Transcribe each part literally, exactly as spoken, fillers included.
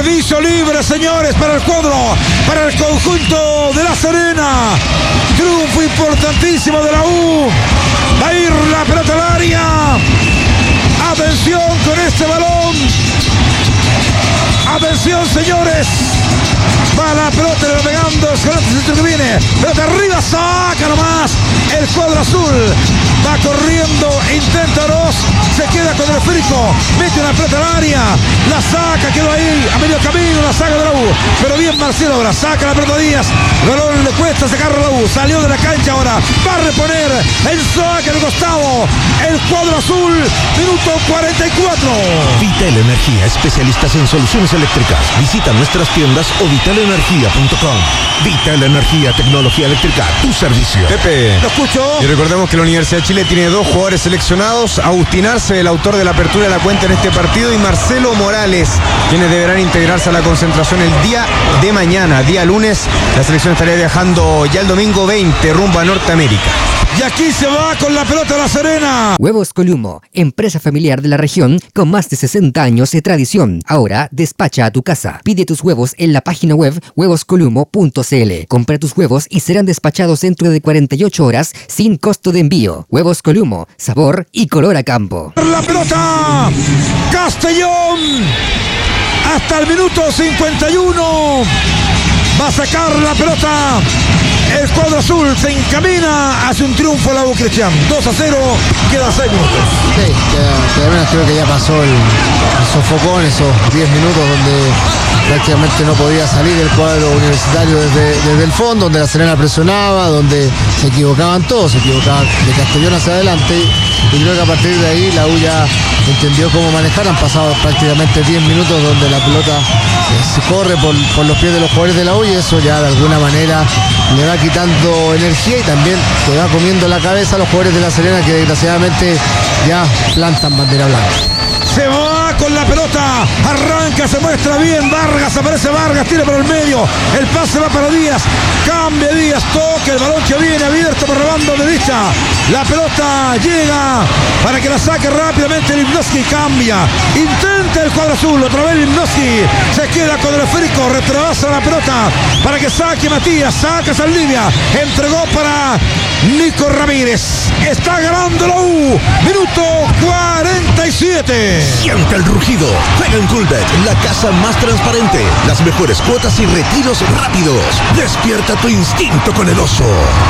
Servicio libre, señores, para el cuadro, para el conjunto de La Serena. Triunfo importantísimo de la U. Va a ir la pelota al área. Atención con este balón. Atención, señores. Va la pelota navegando. El que viene. Pelota arriba. Saca nomás. El cuadro azul. Va corriendo. Intenta Oroz. Se queda con el esférico. Mete una pelota al área. La saca. Quedó ahí. A medio camino. La saca de la U. Pero bien Marcelo ahora. Saca la pelota Díaz. Balón le cuesta sacar a la U. Salió de la cancha ahora. Va a reponer. El saque de costado. El cuadro azul. Minuto cuarenta y cuatro. Vital Energía. Especialistas en soluciones eléctricas. Visita nuestras tiendas o vital energía punto com. Vital Energía, tecnología eléctrica, tu servicio. Pepe, lo escucho. Y recordemos que la Universidad de Chile tiene dos jugadores seleccionados: Agustín Arce, el autor de la apertura de la cuenta en este partido, y Marcelo Morales, quienes deberán integrarse a la concentración el día de mañana, día lunes. La selección estaría viajando ya el domingo veinte rumbo a Norteamérica. Y aquí se va con la pelota La Serena. Huevos Columo, empresa familiar de la región con más de sesenta años de tradición. Ahora despacha a tu casa. Pide tus huevos en la página web huevos columo punto c l. Compra tus huevos y serán despachados dentro de cuarenta y ocho horas sin costo de envío. Huevos Columo, sabor y color a campo. La pelota. Castellón. Hasta el minuto cincuenta y uno. Va a sacar la pelota. El cuadro azul se encamina hacia un triunfo la U Cristian. dos a cero, queda seis minutos. Sí, que además creo que ya pasó el, el sofocón, esos diez minutos donde prácticamente no podía salir el cuadro universitario desde, desde el fondo, donde La Serena presionaba, donde se equivocaban todos, se equivocaban de Castellón hacia adelante, y creo que a partir de ahí la U ya entendió cómo manejar. Han pasado prácticamente diez minutos donde la pelota eh, se corre por, por los pies de los jugadores de la U, y eso ya de alguna manera le va quitando energía y también se va comiendo la cabeza a los jugadores de La Serena, que desgraciadamente ya plantan bandera blanca. Se va con la pelota, arranca, se muestra bien Vargas, aparece Vargas, tira por el medio, el pase va para Díaz, cambia Díaz, toca el balón que viene abierto por la banda derecha, la pelota llega para que la saque rápidamente Limnowski, cambia, intenta el cuadro azul, otra vez Limnowski, se queda con el esférico, retrasa la pelota para que saque Matías, saca Saldivia, entregó para Nico Ramírez, está ganando la U, minuto cuarenta y siete. Siente el rugido. Juega en Coolbet, la casa más transparente. Las mejores cuotas y retiros rápidos. Despierta tu instinto con el oso.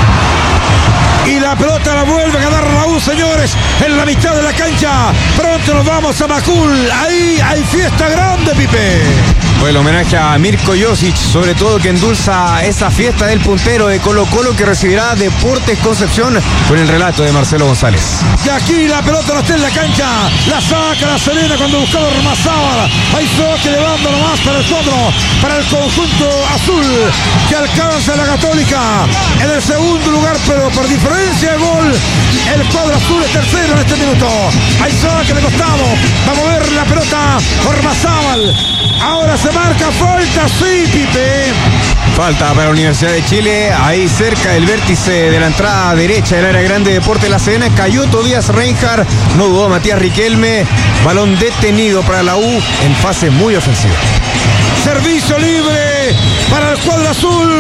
Y la pelota la vuelve a ganar la U, señores, en la mitad de la cancha. Pronto nos vamos a Macul. Ahí hay fiesta grande, Pipe. Fue el homenaje a Mirko Josic, sobre todo, que endulza esa fiesta del puntero de Colo Colo, que recibirá Deportes Concepción, con el relato de Marcelo González. Y aquí la pelota no está en la cancha, la saca La Serena cuando buscaba Ormazábal. Hay toque de banda nomás para el cuadro, para el conjunto azul, que alcanza la Católica en el segundo lugar, pero por diferencia de gol, el cuadro azul es tercero en este minuto. Hay saque de costado, va a mover la pelota Ormazábal. Ahora se marca falta, sí, Pipe. Falta para la Universidad de Chile, ahí cerca del vértice de la entrada derecha del área grande de Deportes La Serena. Cayó Tobías Reinhardt, no dudó Matías Riquelme. Balón detenido para la U en fase muy ofensiva. Servicio libre para el cuadro azul.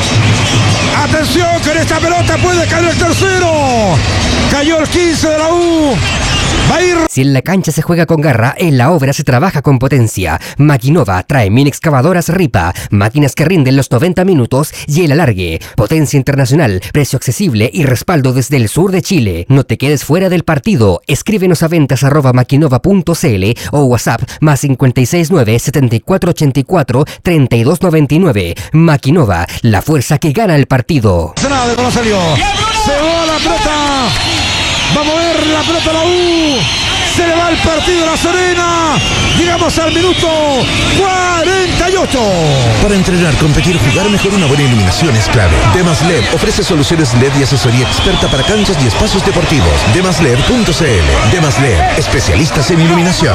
Atención, que en esta pelota puede caer el tercero. Cayó el quince de la U. Va a ir. Si en la cancha se juega con garra, en la obra se trabaja con potencia. Maquinova trae mini excavadoras Ripa, máquinas que rinden los noventa minutos y el alargue. Potencia internacional, precio accesible y respaldo desde el sur de Chile. No te quedes fuera del partido. Escríbenos a ventas arroba maquinova punto c l o WhatsApp más cinco seis nueve, siete cuatro ocho cuatro, tres dos nueve nueve. Maquinova, la fuerza que gana el partido. Nada, ¿cómo salió? Se va la pelota. Va a mover la pelota la U. Se le va el partido a La Serena. Llegamos al minuto cuarenta y ocho. Para entrenar, competir, jugar mejor, una buena iluminación es clave. Demas L E D ofrece soluciones L E D y asesoría experta para canchas y espacios deportivos. demas l e d punto c l. Demas L E D, especialistas en iluminación.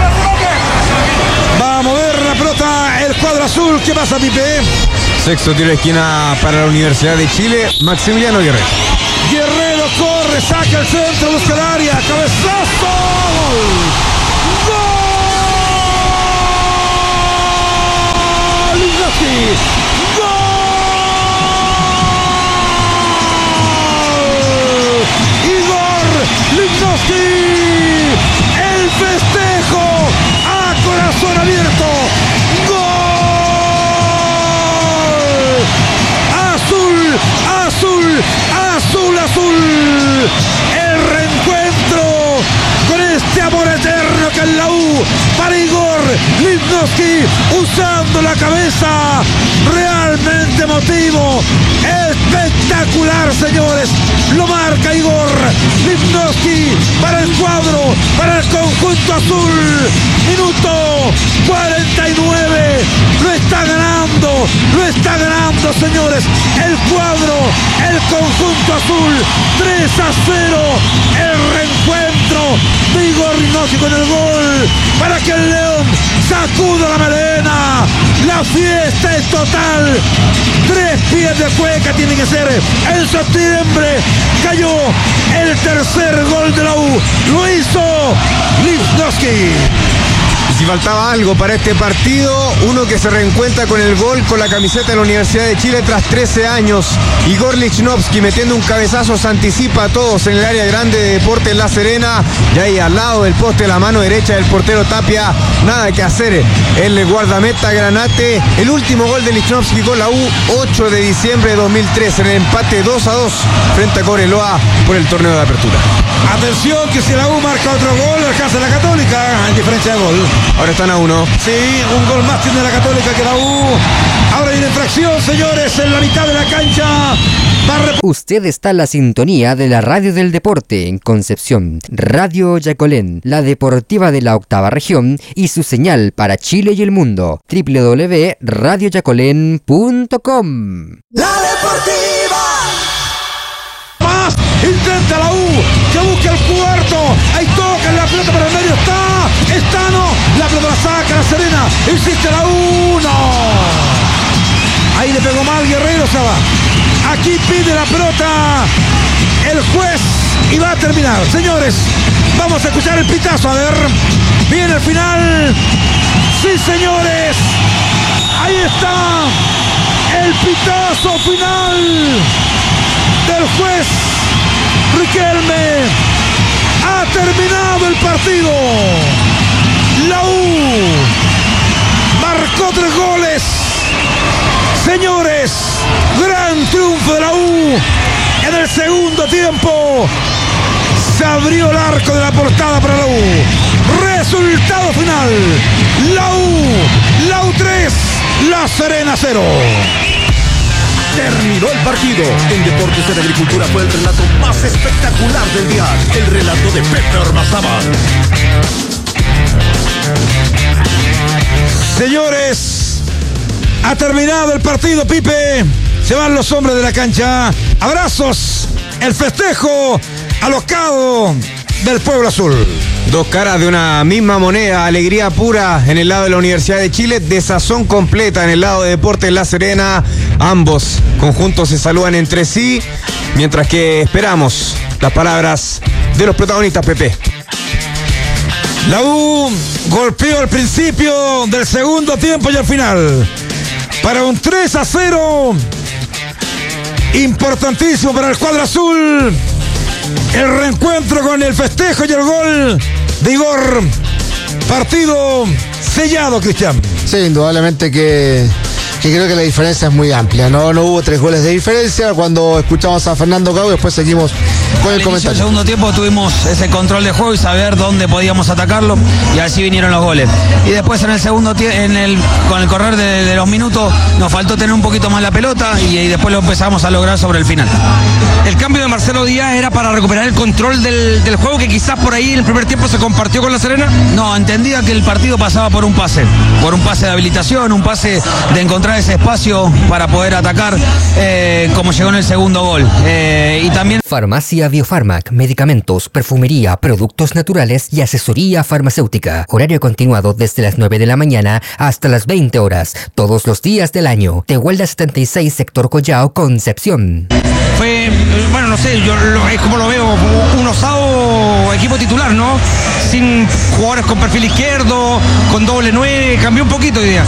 Va a mover la pelota el cuadro azul. ¿Qué pasa, Pipe? Sexto tiro de esquina para la Universidad de Chile, Maximiliano Guerrero. Guerrero corre, saca el centro, busca el área, cabezazo. ¡Gol! Lichnowsky. Lichnowsky, el festejo a corazón abierto, gol, azul, azul, azul, azul, el reencuentro con este amor eterno que es la U para Igor Lichnowsky, usando la cabeza, realmente emotivo, espectacular, señores, lo marca Igor Lichnowsky para el cuadro, para el conjunto azul, minuto cuarenta y nueve, lo está ganando, lo está ganando, señores, el cuadro, el conjunto azul, tres a cero, el reencuentro de Igor Lichnowsky con el gol, para que el León sacuda la melena, la fiesta es total, tres pies de cueca tiene que ser, en septiembre cayó el tercer gol de la U, lo hizo Lichnowsky. Si faltaba algo para este partido, uno que se reencuentra con el gol con la camiseta de la Universidad de Chile tras trece años. Igor Lichnowsky metiendo un cabezazo, se anticipa a todos en el área grande de Deportes La Serena. Y ahí al lado del poste, la mano derecha del portero Tapia, nada que hacer. El guardameta Granate, el último gol de Lichnowsky con la U, ocho de diciembre de dos mil tres, en el empate dos a dos frente a Cobreloa por el torneo de apertura. Atención que si la U marca otro gol, alcanza la Católica en diferencia de gol. Ahora están a uno. Sí, un gol más tiene la Católica que la U. Ahora hay una infracción, señores, en la mitad de la cancha. Rep- Usted está en la sintonía de la Radio del Deporte en Concepción. Radio Yacolén, la deportiva de la octava región y su señal para Chile y el mundo. doble u doble u doble u punto radio yacolén punto com. La deportiva. Más, intenta la U, que busca el cuarto. Ahí toca la pelota, pero en medio está. Estano, la pelota la saca la Serena. Insiste la U, no. Ahí le pegó mal Guerrero, se va. Aquí pide la pelota el juez y va a terminar. Señores, vamos a escuchar el pitazo. A ver, viene el final. Sí, señores. Ahí está el pitazo final del juez Riquelme. Ha terminado el partido. La U marcó tres goles. Señores, gran triunfo de la U en el segundo tiempo. Se abrió el arco de la portada para la U. Resultado final. La U, la U tres, La Serena cero. Terminó el partido. En Deportes de Agricultura fue el relato más espectacular del día. El relato de Pepe Ormazábal. Señores, ha terminado el partido, Pipe. Se van los hombres de la cancha. Abrazos, el festejo alocado del pueblo azul. Dos caras de una misma moneda, alegría pura en el lado de la Universidad de Chile, desazón completa en el lado de Deportes La Serena. Ambos conjuntos se saludan entre sí, mientras que esperamos las palabras de los protagonistas, Pepe. La U golpeó al principio del segundo tiempo y al final. Para un tres a cero. Importantísimo para el cuadro azul. El reencuentro con el festejo y el gol de Igor. Partido sellado, Cristian. Sí, indudablemente que, que creo que la diferencia es muy amplia. No, no hubo tres goles de diferencia. Cuando escuchamos a Fernando Gago, después seguimos con el comentario. En el segundo tiempo tuvimos ese control de juego y saber dónde podíamos atacarlo, y así vinieron los goles. Y después en el segundo tiempo, en el, con el correr de, de los minutos, nos faltó tener un poquito más la pelota y, y después lo empezamos a lograr sobre el final. El cambio de Marcelo Díaz era para recuperar el control del, del juego que quizás por ahí en el primer tiempo se compartió con La Serena. No, entendía que el partido pasaba por un pase, por un pase de habilitación, un pase de encontrar ese espacio para poder atacar, eh, como llegó en el segundo gol. Eh, y también Farmacia Biofarmac, medicamentos, perfumería, productos naturales y asesoría farmacéutica. Horario continuado desde las nueve de la mañana hasta las veinte horas, todos los días del año. Tehuelda setenta y seis, sector Collao, Concepción. Fue, bueno, no sé, yo lo, es como lo veo, un osado equipo titular, ¿no? Sin jugadores con perfil izquierdo, con doble nueve, cambió un poquito hoy día.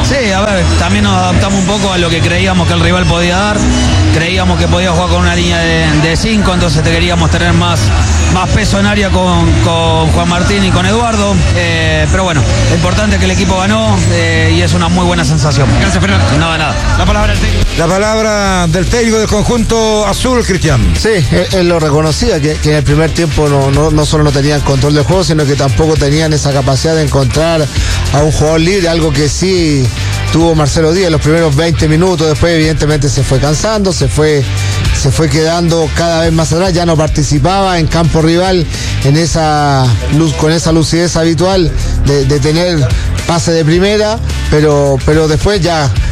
Sí, a ver, también nos adaptamos un poco a lo que creíamos que el rival podía dar. Creíamos que podía jugar con una línea de cinco, entonces te queríamos tener más, más peso en área con, con Juan Martín y con Eduardo. Eh, pero bueno, lo importante es que el equipo ganó eh, y es una muy buena sensación. Gracias, Fernando. No, nada. La palabra del técnico. La palabra del técnico del conjunto azul, Cristian. Sí, él, él lo reconocía, que, que en el primer tiempo no, no, no solo no tenían control del juego, sino que tampoco tenían esa capacidad de encontrar a un jugador libre, algo que sí tuvo Marcelo Díaz los primeros veinte minutos. Después evidentemente se fue cansando, se fue, se fue quedando cada vez más atrás, ya no participaba en campo rival en esa luz, con esa lucidez habitual de, de tener pase de primera, pero, pero después ya